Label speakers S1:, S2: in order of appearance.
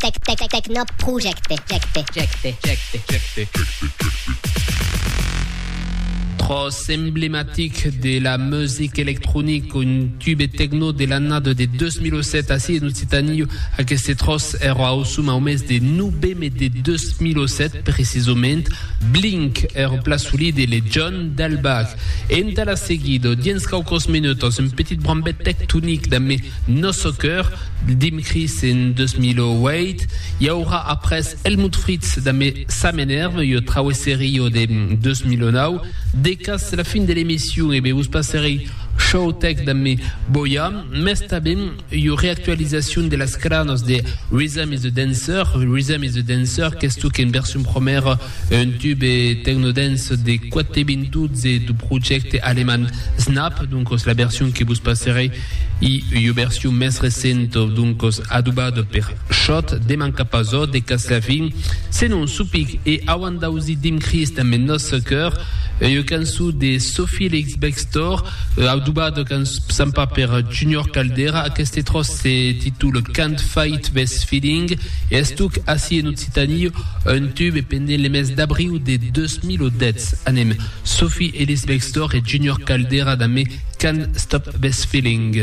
S1: Techno Project.
S2: Tros emblématique de la musique électronique, un tube techno de l'année de 2007, ainsi nous citons que ces tros era ausum au mes de novembre de 2007 précisément. Blink era plaçuli de le John Dalbach. Et à la seguido, 10 caucos minutos, une petite brambette tectonique dans mes No Soccer, Dim Chris en 2008. Il y aura après Helmut Fritz dans mes Ça m'énerve, il y a Traveserio de 2009. Dès que c'est la fin de l'émission, et bien vous passerez Showtech dans mes Boya, mais también il y a réactualisation de las cranos de Rhythm is the Dancer. Rhythm is the Dancer, qu'est-ce que une version première, un tube techno dance de Quattro Vintudes du projet allemand Snap, donc c'est la version que vous passerez, et une version més récente, donc adubada per Shot, de Mancapazo, de Caslafin, c'est non Soupik et Awandausi Dim Chris dans mes No Soccer. Il y a cançon de Sophie Lex Baxter, adubada sampa per Junior Caldera, aquest tros se titule Can't Fight This Feeling, et estuk assi en Occitanie un tube pendant les meses d'abril de 2010. Anem Sophie Ellis Baxter et Junior Caldera dans mes Can't Stop This Feeling.